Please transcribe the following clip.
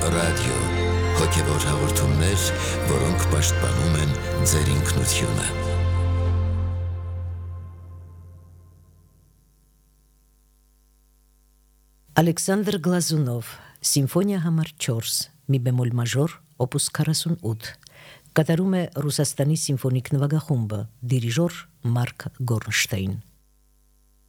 ռադիո, հոգևոր հաղորդումներ, որոնք պաշտպանում են ձեր ինքնությունը։ Ալեքսանդր Գլազունով, Սիմֆոնիա համար 4, մի բեմոլ մաժոր, օպուս 48, կատարում է Ռուսաստանի սիմֆոնիկ նվագախումբը, դիրիժոր Մարկ Գորնշտեյն։